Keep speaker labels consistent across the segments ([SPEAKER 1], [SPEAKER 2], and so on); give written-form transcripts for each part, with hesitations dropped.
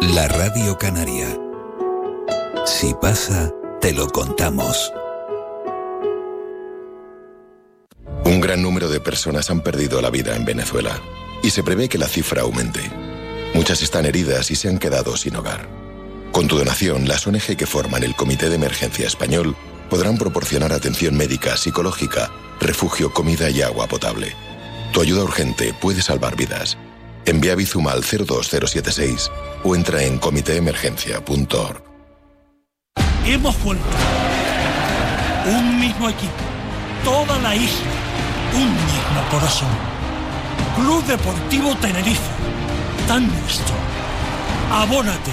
[SPEAKER 1] La Radio Canaria. Si pasa, te lo contamos.
[SPEAKER 2] Un gran número de personas han perdido la vida en Venezuela y se prevé que la cifra aumente. Muchas están heridas y se han quedado sin hogar. Con tu donación, las ONG que forman el Comité de Emergencia Español podrán proporcionar atención médica, psicológica, refugio, comida y agua potable. Tu ayuda urgente puede salvar vidas. Envía Bizum al 02076 o entra en comitéemergencia.org.
[SPEAKER 3] Hemos vuelto. Un mismo equipo. Toda la isla. Un mismo corazón. Club Deportivo Tenerife. Tan nuestro. Abónate.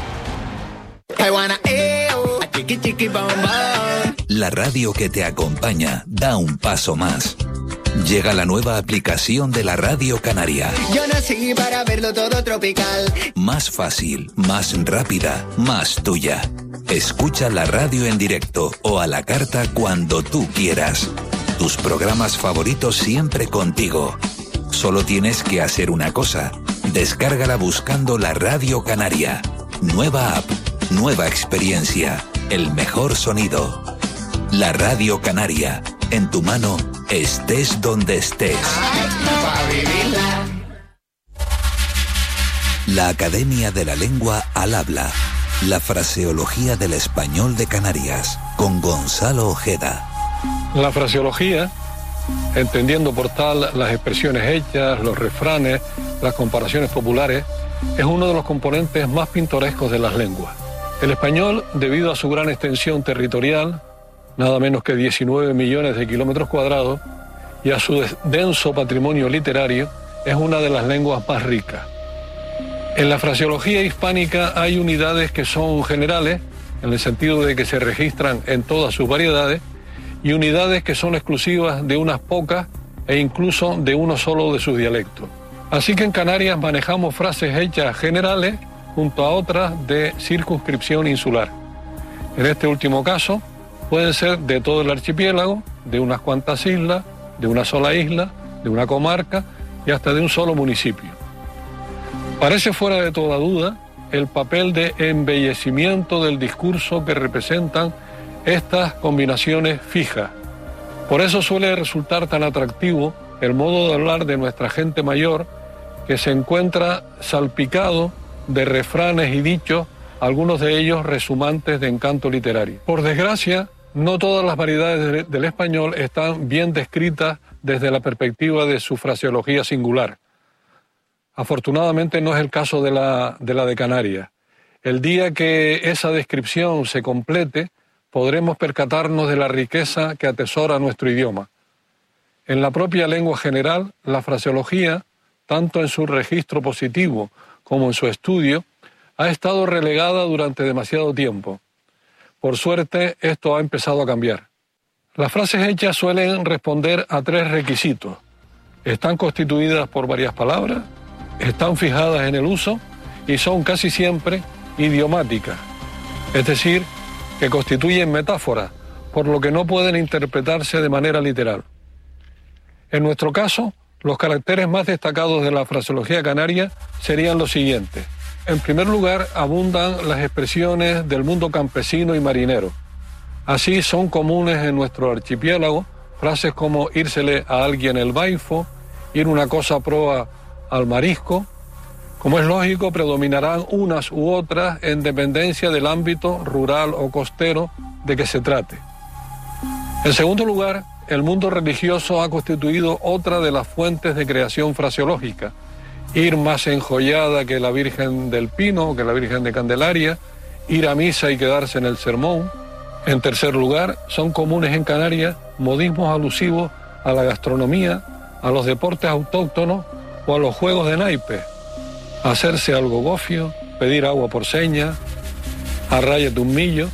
[SPEAKER 1] La radio que te acompaña da un paso más. Llega la nueva aplicación de la Radio Canaria.
[SPEAKER 4] Yo nací para verlo todo tropical.
[SPEAKER 1] Más fácil, más rápida, más tuya. Escucha la radio en directo o a la carta cuando tú quieras. Tus programas favoritos siempre contigo. Solo tienes que hacer una cosa. Descárgala buscando la Radio Canaria. Nueva app, nueva experiencia, el mejor sonido. La Radio Canaria, en tu mano, estés donde estés. La Academia de la Lengua al Habla. La fraseología del español de Canarias, con Gonzalo Ojeda.
[SPEAKER 5] La fraseología, entendiendo por tal las expresiones hechas, los refranes, las comparaciones populares, es uno de los componentes más pintorescos de las lenguas. El español, debido a su gran extensión territorial, nada menos que 19 millones de kilómetros cuadrados, y a su denso patrimonio literario, es una de las lenguas más ricas. En la fraseología hispánica hay unidades que son generales, en el sentido de que se registran en todas sus variedades, y unidades que son exclusivas de unas pocas e incluso de uno solo de sus dialectos. Así que en Canarias manejamos frases hechas generales junto a otras de circunscripción insular. En este último caso, pueden ser de todo el archipiélago, de unas cuantas islas, de una sola isla, de una comarca y hasta de un solo municipio. Parece fuera de toda duda el papel de embellecimiento del discurso que representan estas combinaciones fijas. Por eso suele resultar tan atractivo el modo de hablar de nuestra gente mayor, que se encuentra salpicado de refranes y dichos, algunos de ellos resumantes de encanto literario. Por desgracia, no todas las variedades del español están bien descritas desde la perspectiva de su fraseología singular. Afortunadamente no es el caso de la de Canarias. El día que esa descripción se complete, podremos percatarnos de la riqueza que atesora nuestro idioma. En la propia lengua general, la fraseología, tanto en su registro positivo como en su estudio, ha estado relegada durante demasiado tiempo. Por suerte, esto ha empezado a cambiar. Las frases hechas suelen responder a 3 requisitos. Están constituidas por varias palabras, están fijadas en el uso y son casi siempre idiomáticas, es decir, que constituyen metáforas, por lo que no pueden interpretarse de manera literal. En nuestro caso, los caracteres más destacados de la fraseología canaria serían los siguientes. En primer lugar, abundan las expresiones del mundo campesino y marinero. Así son comunes en nuestro archipiélago frases como írsele a alguien el baifo, ir una cosa proa al marisco. Como es lógico, predominarán unas u otras en dependencia del ámbito rural o costero de que se trate. En segundo lugar, el mundo religioso ha constituido otra de las fuentes de creación fraseológica. Ir más enjollada que la Virgen del Pino, que la Virgen de Candelaria, ir a misa y quedarse en el sermón. En tercer lugar, son comunes en Canarias modismos alusivos a la gastronomía, a los deportes autóctonos o a los juegos de naipes. Hacerse algo gofio, pedir agua por señas, arráyate un millo.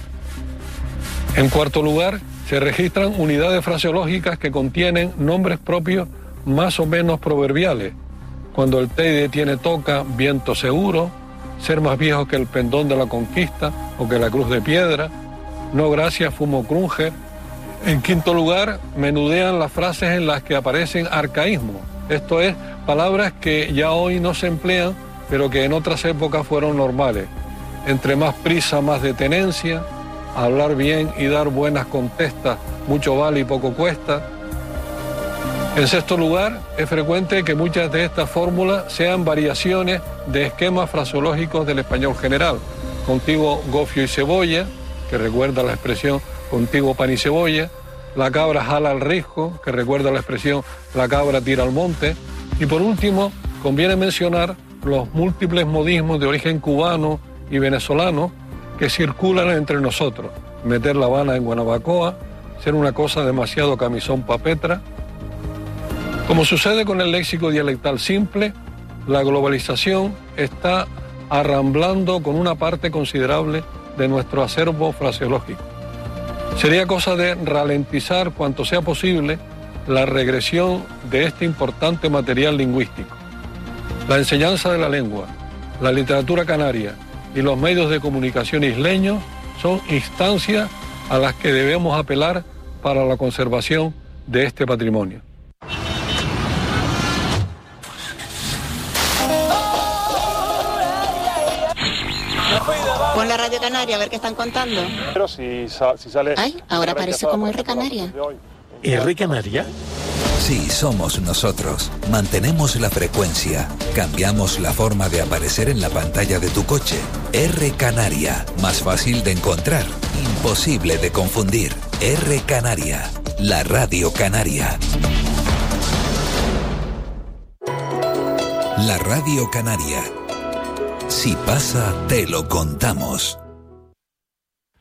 [SPEAKER 5] En cuarto lugar, se registran unidades fraseológicas que contienen nombres propios más o menos proverbiales. Cuando el Teide tiene toca, viento seguro, ser más viejo que el pendón de la conquista o que la cruz de piedra, no gracias, fumo crunge. En quinto lugar, menudean las frases en las que aparecen arcaísmos, esto es, palabras que ya hoy no se emplean pero que en otras épocas fueron normales. Entre más prisa, más detenencia, hablar bien y dar buenas contestas, mucho vale y poco cuesta. En sexto lugar, es frecuente que muchas de estas fórmulas sean variaciones de esquemas fraseológicos del español general. Contigo gofio y cebolla, que recuerda la expresión contigo pan y cebolla. La cabra jala al risco, que recuerda la expresión la cabra tira al monte. Y por último, conviene mencionar los múltiples modismos de origen cubano y venezolano que circulan entre nosotros. Meter la Habana en Guanabacoa, ser una cosa demasiado camisón pa' Petra. Como sucede con el léxico dialectal simple, la globalización está arramblando con una parte considerable de nuestro acervo fraseológico. Sería cosa de ralentizar cuanto sea posible la regresión de este importante material lingüístico. La enseñanza de la lengua, la literatura canaria y los medios de comunicación isleños son instancias a las que debemos apelar para la conservación de este patrimonio.
[SPEAKER 6] Pon la Radio Canaria a ver qué están contando.
[SPEAKER 7] Pero si sale...
[SPEAKER 6] Ay, ahora parece como R Canaria.
[SPEAKER 8] ¿R Canaria?
[SPEAKER 1] Sí, somos nosotros. Mantenemos la frecuencia. Cambiamos la forma de aparecer en la pantalla de tu coche. R Canaria. Más fácil de encontrar. Imposible de confundir. R Canaria. La Radio Canaria. La Radio Canaria. Si pasa, te lo contamos.